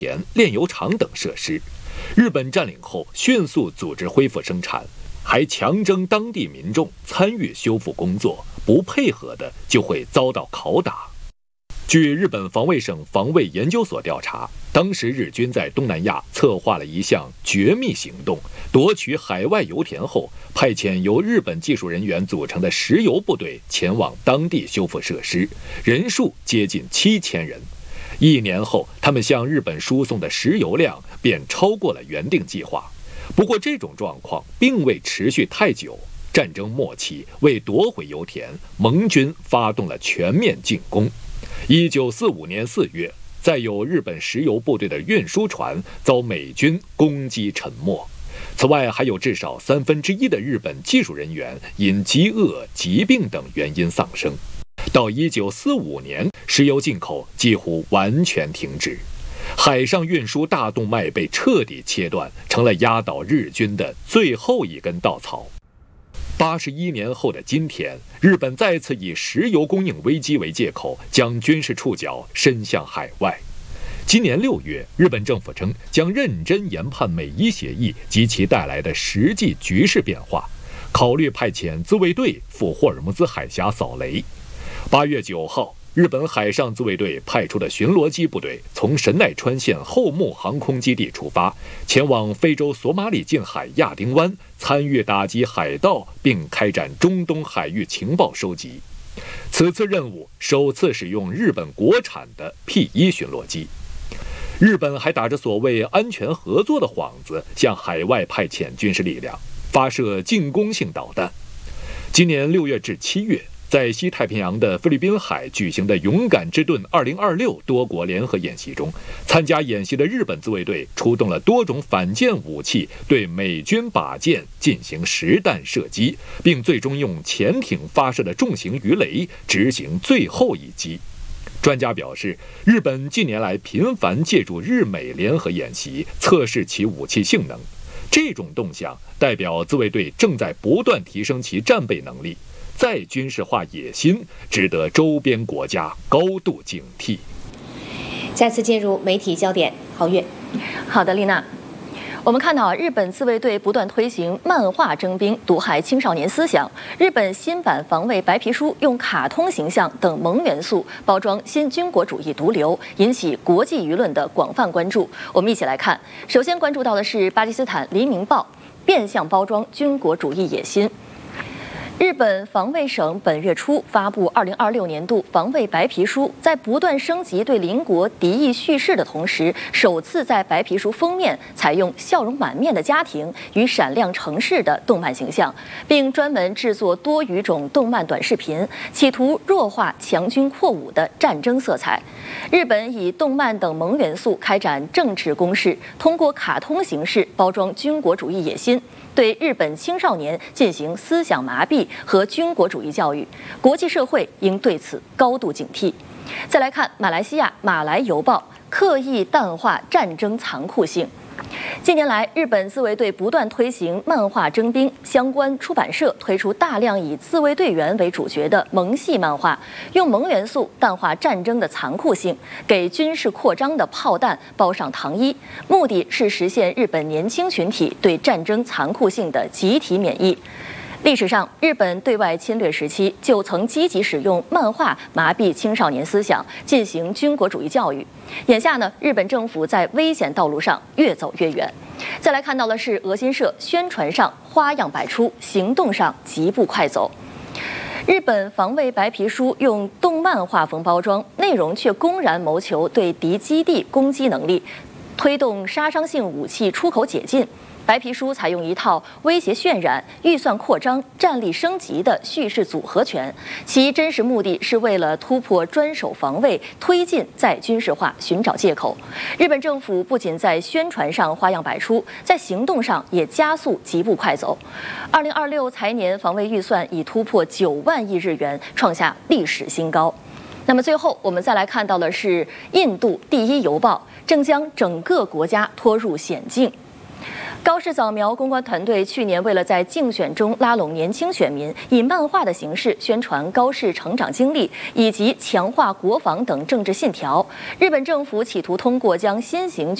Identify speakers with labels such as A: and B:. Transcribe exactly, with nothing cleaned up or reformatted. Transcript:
A: 田、炼油厂等设施。日本占领后，迅速组织恢复生产，还强征当地民众参与修复工作，不配合的就会遭到拷打。据日本防卫省防卫研究所调查，当时日军在东南亚策划了一项绝密行动，夺取海外油田后，派遣由日本技术人员组成的石油部队前往当地修复设施，人数接近七千人。一年后，他们向日本输送的石油量便超过了原定计划。不过，这种状况并未持续太久。战争末期，为夺回油田，盟军发动了全面进攻。一九四五年四月，载有日本石油部队的运输船遭美军攻击沉没。此外，还有至少三分之一的日本技术人员因饥饿、疾病等原因丧生。到一九四五年，石油进口几乎完全停止，海上运输大动脉被彻底切断，成了压倒日军的最后一根稻草。八十一年后的今天，日本再次以石油供应危机为借口，将军事触角伸向海外。今年六月，日本政府称将认真研判美伊协议及其带来的实际局势变化，考虑派遣自卫队赴霍尔木兹海峡扫雷。八月九号，日本海上自卫队派出的巡逻机部队从神奈川县后木航空基地出发，前往非洲索马里近海亚丁湾，参与打击海盗，并开展中东海域情报收集。此次任务首次使用日本国产的 P 一 巡逻机。日本还打着所谓安全合作的幌子，向海外派遣军事力量，发射进攻性导弹。今年六月至七月，在西太平洋的菲律宾海举行的勇敢之盾二零二六多国联合演习中，参加演习的日本自卫队出动了多种反舰武器，对美军靶舰进行实弹射击，并最终用潜艇发射的重型鱼雷执行最后一击。专家表示，日本近年来频繁借助日美联合演习测试其武器性能，这种动向代表自卫队正在不断提升其战备能力。再军事化野心，值得周边国家高度警惕。
B: 再次进入媒体焦点，郝月。
C: 好的，丽娜。我们看到日本自卫队不断推行漫画征兵，毒害青少年思想。日本新版防卫白皮书用卡通形象等萌元素包装新军国主义毒瘤，引起国际舆论的广泛关注。我们一起来看，首先关注到的是巴基斯坦《黎明报》变相包装军国主义野心。日本防卫省本月初发布二零二六年度防卫白皮书，在不断升级对邻国敌意叙事的同时，首次在白皮书封面采用笑容满面的家庭与闪亮城市的动漫形象，并专门制作多语种动漫短视频，企图弱化强军扩武的战争色彩。日本以动漫等萌元素开展政治攻势，通过卡通形式包装军国主义野心，对日本青少年进行思想麻痹和军国主义教育，国际社会应对此高度警惕。再来看马来西亚《马来邮报》刻意淡化战争残酷性。近年来，日本自卫队不断推行漫画征兵，相关出版社推出大量以自卫队员为主角的萌系漫画，用萌元素淡化战争的残酷性，给军事扩张的炮弹包上糖衣，目的是实现日本年轻群体对战争残酷性的集体免疫。历史上，日本对外侵略时期就曾积极使用漫画麻痹青少年思想，进行军国主义教育。眼下呢，日本政府在危险道路上越走越远。再来看到的是俄新社宣传上花样百出，行动上疾步快走。日本防卫白皮书用动漫画风包装，内容却公然谋求对敌基地攻击能力，推动杀伤性武器出口解禁。白皮书采用一套威胁渲染、预算扩张、战力升级的叙事组合拳，其真实目的是为了突破专守防卫，推进再军事化，寻找借口。日本政府不仅在宣传上花样百出，在行动上也加速疾步快走。二零二六财年防卫预算已突破九万亿日元，创下历史新高。那么最后，我们再来看到的是印度《第一邮报》正将整个国家拖入险境。 高市早苗公关团队去年为了在竞选中拉拢年轻选民，以漫画的形式宣传高市成长经历以及强化国防等政治信条。日本政府企图通过将新型